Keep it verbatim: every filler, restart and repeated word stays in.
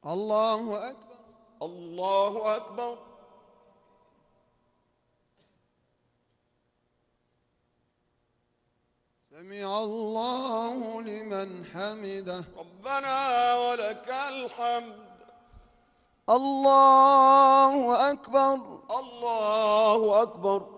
الله أكبر. الله أكبر. سمع الله لمن حمده. ربنا ولك الحمد. الله أكبر. الله أكبر.